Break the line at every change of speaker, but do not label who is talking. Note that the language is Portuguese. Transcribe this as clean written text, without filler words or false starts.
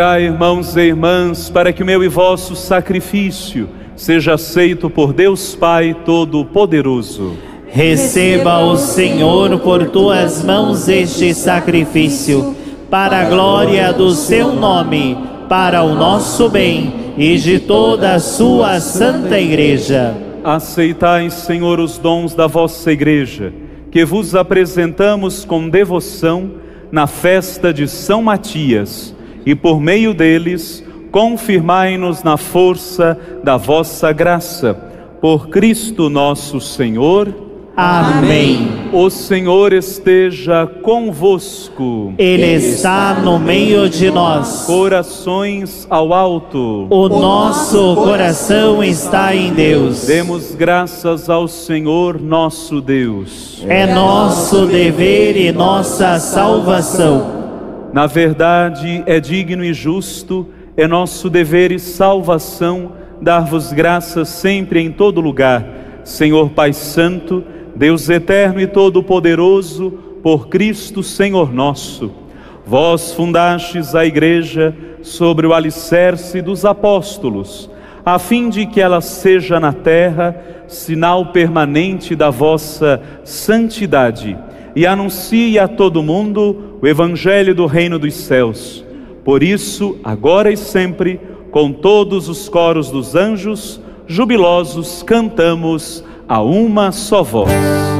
Irmãos e irmãs, para que o meu e vosso sacrifício seja aceito por Deus Pai Todo-Poderoso.
Receba o Senhor por tuas mãos este sacrifício, para a glória do seu nome, para o nosso bem e de toda a sua santa Igreja.
Aceitai, Senhor, os dons da vossa Igreja, que vos apresentamos com devoção na festa de São Matias, e por meio deles confirmai-nos na força da vossa graça. Por Cristo nosso Senhor.
Amém.
O Senhor esteja convosco.
Ele está no meio de nós.
Corações ao alto.
O nosso coração está em Deus.
Demos graças ao Senhor nosso Deus.
É nosso dever e nossa salvação.
Na verdade, é digno e justo, é nosso dever e salvação dar-vos graças sempre em todo lugar, Senhor Pai Santo, Deus eterno e todo-poderoso, por Cristo Senhor nosso. Vós fundastes a Igreja sobre o alicerce dos apóstolos, a fim de que ela seja na terra sinal permanente da vossa santidade, e anuncie a todo mundo o Evangelho do Reino dos Céus. Por isso, agora e sempre, com todos os coros dos anjos, jubilosos cantamos a uma só voz.